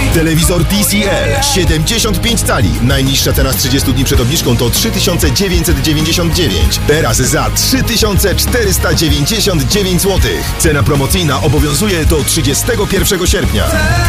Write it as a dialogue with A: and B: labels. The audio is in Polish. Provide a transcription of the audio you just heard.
A: Telewizor TCL 75 cali. Najniższa cena z 30 dni przed obniżką to 3999. Teraz za 3499 zł. Cena promocyjna obowiązuje do 31 sierpnia.